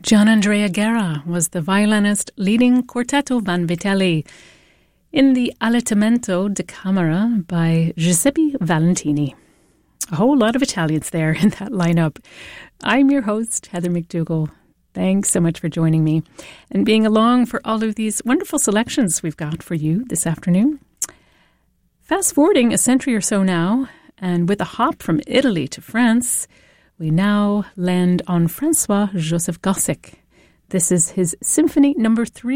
Gianandrea Guerra was the violinist leading Quartetto Vanvitelli in the Allettamento da Camera by Giuseppe Valentini. A whole lot of Italians there in that lineup. I'm your host, Heather McDougall. Thanks so much for joining me and being along for all of these wonderful selections we've got for you this afternoon. Fast forwarding a century or so now, and with a hop from Italy to France, we now land on Francois Joseph Gossec. This is his Symphony No. 3.